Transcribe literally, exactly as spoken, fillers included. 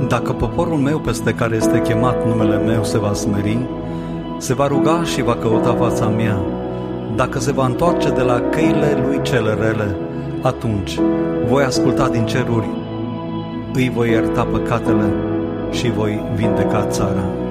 Dacă poporul meu peste care este chemat numele meu se va smeri, se va ruga și va căuta fața mea, dacă se va întoarce de la căile lui cele rele, atunci voi asculta din ceruri, îi voi ierta păcatele și voi vindeca țara.